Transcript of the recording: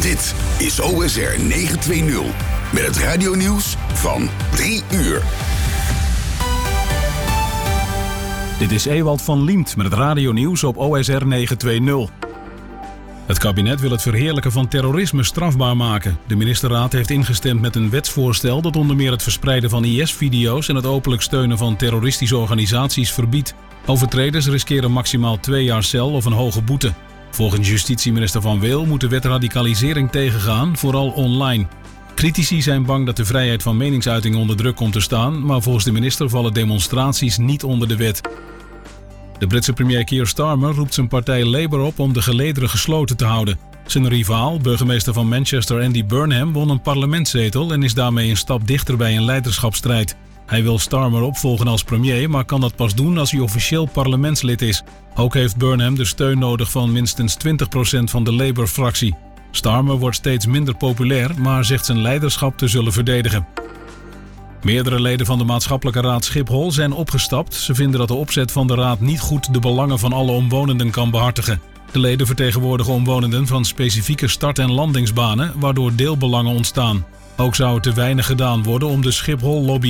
Dit is OSR 920 met het radionieuws van 3 uur. Dit is Ewald van Liemt met het radionieuws op OSR 920. Het kabinet wil het verheerlijken van terrorisme strafbaar maken. De ministerraad heeft ingestemd met een wetsvoorstel dat onder meer het verspreiden van IS-video's en het openlijk steunen van terroristische organisaties verbiedt. Overtreders riskeren maximaal 2 jaar cel of een hoge boete. Volgens justitieminister Van Weel moet de wet radicalisering tegengaan, vooral online. Critici zijn bang dat de vrijheid van meningsuiting onder druk komt te staan, maar volgens de minister vallen demonstraties niet onder de wet. De Britse premier Keir Starmer roept zijn partij Labour op om de gelederen gesloten te houden. Zijn rivaal, burgemeester van Manchester Andy Burnham, won een parlementszetel en is daarmee een stap dichter bij een leiderschapsstrijd. Hij wil Starmer opvolgen als premier, maar kan dat pas doen als hij officieel parlementslid is. Ook heeft Burnham de steun nodig van minstens 20% van de Labour-fractie. Starmer wordt steeds minder populair, maar zegt zijn leiderschap te zullen verdedigen. Meerdere leden van de Maatschappelijke Raad Schiphol zijn opgestapt. Ze vinden dat de opzet van de raad niet goed de belangen van alle omwonenden kan behartigen. De leden vertegenwoordigen omwonenden van specifieke start- en landingsbanen, waardoor deelbelangen ontstaan. Ook zou er te weinig gedaan worden om de Schiphol-lobby